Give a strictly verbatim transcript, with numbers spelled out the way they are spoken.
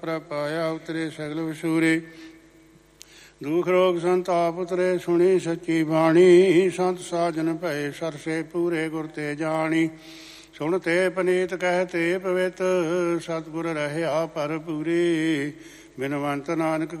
ਪ੍ਰਭ ਪਾਇਆ ਉਤਰੇ ਸਗਲ ਵਸੂਰੇ। ਦੁਖ ਰੋਗ ਸੰਤਾਪ ਉਤਰੇ ਸੁਣੀ ਸੱਚੀ ਬਾਣੀ। ਸੰਤ ਸਾਜਨ ਭਏ ਸਰਸੇ ਪੂਰੇ ਗੁਰ ਤੇ ਜਾਣੀ। ਸੁਣ ਤੇ ਪਨੀਤ ਕਹਿ ਤੇ ਪਵਿੱਤ ਸਤਿਗੁਰ ਰਹਿਆ ਪਰ ਪੂਰੇ। ਬਿਨਵੰਤ ਨਾਨਕ